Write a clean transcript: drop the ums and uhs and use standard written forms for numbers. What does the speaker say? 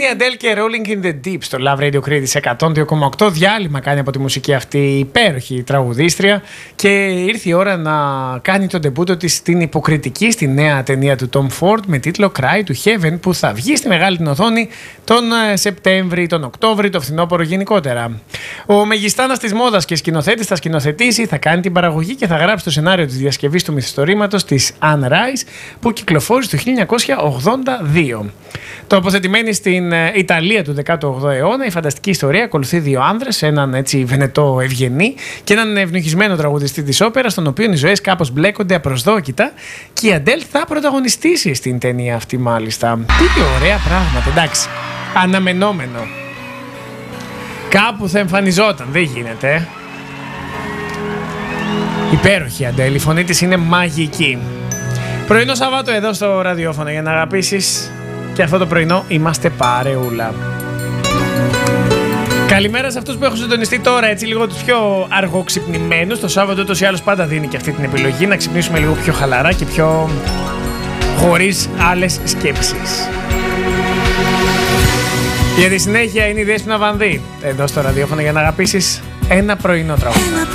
Adele και Rolling in the Deep στο Love Radio Crete 102,8. Διάλειμμα κάνει από τη μουσική αυτή η υπέροχη τραγουδίστρια και ήρθε η ώρα να κάνει τον ντεμπούτο της στην υποκριτική στη νέα ταινία του Tom Ford με τίτλο Cry to Heaven, που θα βγει στη μεγάλη την οθόνη τον Σεπτέμβρη, τον Οκτώβρη, το φθινόπωρο γενικότερα. Ο μεγιστάνας της μόδας και σκηνοθέτης θα σκηνοθετήσει, θα κάνει την παραγωγή και θα γράψει το σενάριο της διασκευής του μυθιστορήματος της Anne Rice, που κυκλοφόρησε το 1982. Τοποθετημένη στην Ιταλία του 18ου αιώνα, η φανταστική ιστορία ακολουθεί δύο άνδρες, έναν έτσι Βενετό ευγενή και έναν ευνοχισμένο τραγουδιστή της όπερας, των οποίων οι ζωές κάπως μπλέκονται απροσδόκητα, και η Αντέλ θα πρωταγωνιστήσει στην ταινία αυτή, μάλιστα. Τι ωραία πράγματα, εντάξει. Αναμενόμενο. Κάπου θα εμφανιζόταν, δεν γίνεται. Υπέροχη Αντέλ, η φωνή της είναι μαγική. Πρωινό Σαββάτο εδώ στο ραδιόφωνο για να αγαπήσεις, και αυτό το πρωινό είμαστε παρεούλα. Καλημέρα σε αυτούς που έχουν συντονιστεί τώρα, έτσι λίγο τους πιο αργοξυπνημένους. Το Σάββατο ούτως ή άλλως πάντα δίνει και αυτή την επιλογή να ξυπνήσουμε λίγο πιο χαλαρά και πιο χωρίς άλλες σκέψεις. Για τη συνέχεια είναι η Δέσποινα Βανδύ εδώ στο ραδιόφωνο για να αγαπήσεις ένα πρωινό τραγούδι.